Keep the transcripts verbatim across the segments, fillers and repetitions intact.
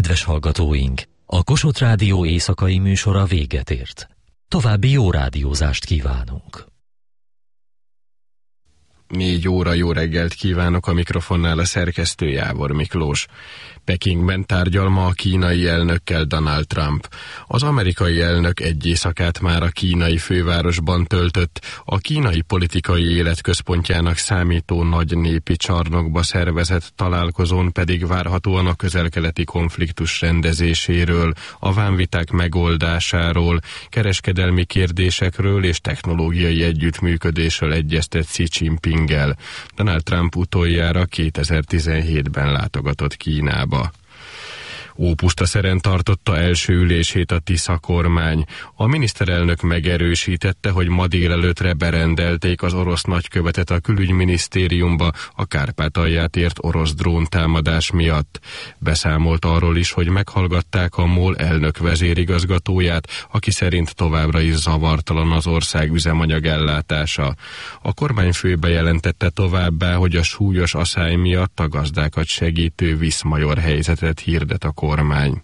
Kedves hallgatóink, a Kossuth Rádió éjszakai műsora véget ért. További jó rádiózást kívánunk. Négy óra jó reggelt kívánok, a mikrofonnál a szerkesztő Jávor Miklós. Pekingben tárgyal ma a kínai elnökkel Donald Trump. Az amerikai elnök egy éjszakát már a kínai fővárosban töltött, a kínai politikai élet központjának számító nagy népi csarnokba szervezett találkozón pedig várhatóan a közel-keleti konfliktus rendezéséről, a vámviták megoldásáról, kereskedelmi kérdésekről és technológiai együttműködésről egyeztet Xi Jinpinggel. Donald Trump utoljára kétezer-tizenhétben látogatott Kínába. Ópusztaszeren tartotta első ülését a Tisza kormány. A miniszterelnök megerősítette, hogy ma délelőttre berendelték az orosz nagykövetet a külügyminisztériumba a Kárpátalját ért orosz dróntámadás miatt. Beszámolt arról is, hogy meghallgatták a MOL elnök vezérigazgatóját, aki szerint továbbra is zavartalan az ország üzemanyag ellátása. A kormányfő bejelentette továbbá, hogy a súlyos aszály miatt a gazdákat segítő viszmajor helyzetet hirdet a kormány.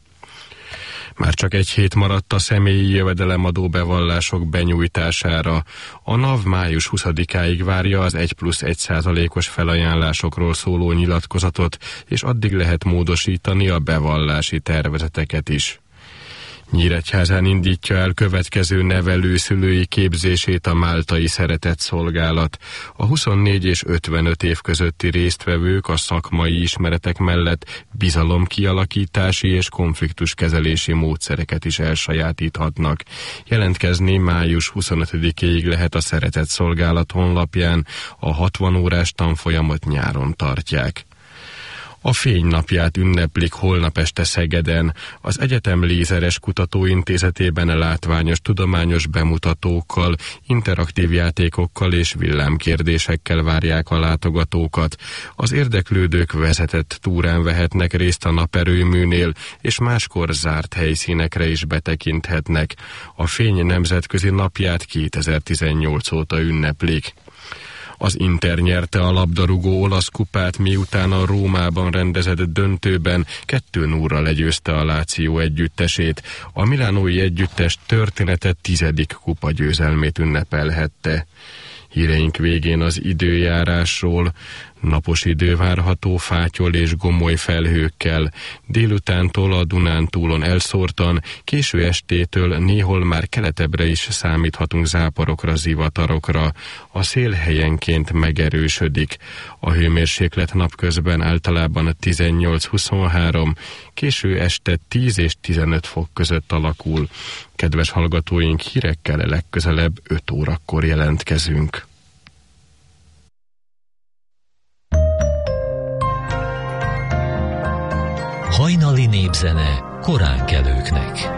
Már csak egy hét maradt a személyi jövedelemadó bevallások benyújtására. A NAV május huszadikáig várja az egy plusz egy százalékos felajánlásokról szóló nyilatkozatot, és addig lehet módosítani a bevallási tervezeteket is. Nyíregyházán indítja el következő nevelőszülői képzését a Máltai Szeretett Szolgálat. A huszonnégy és ötvenöt év közötti résztvevők a szakmai ismeretek mellett bizalomkialakítási és konfliktuskezelési módszereket is elsajátíthatnak. Jelentkezni május huszonötödikéig lehet a Szeretett Szolgálat honlapján, a hatvan órás tanfolyamot nyáron tartják. A Fénynapját ünneplik holnap este Szegeden. Az Egyetem Lézeres Kutatóintézetében látványos tudományos bemutatókkal, interaktív játékokkal és villámkérdésekkel várják a látogatókat. Az érdeklődők vezetett túrán vehetnek részt a naperőműnél, és máskor zárt helyszínekre is betekinthetnek. A Fény nemzetközi napját kétezer-tizennyolc óta ünneplik. Az Inter nyerte a labdarúgó olasz kupát, miután a Rómában rendezett döntőben kettő nullra legyőzte a Lazio együttesét. A milánói együttes története tizedik kupagyőzelmét ünnepelhette. Híreink végén az időjárásról. Napos idő várható fátyol és gomoly felhőkkel. Délutántól a Dunántúlon elszórtan, késő estétől néhol már keletebbre is számíthatunk záporokra, zivatarokra. A szél helyenként megerősödik. A hőmérséklet napközben általában tizennyolc-huszonhárom, késő este tíz és tizenöt fok között alakul. Kedves hallgatóink, hírekkel legközelebb öt órakor jelentkezünk. Hajnali népzene koránkelőknek.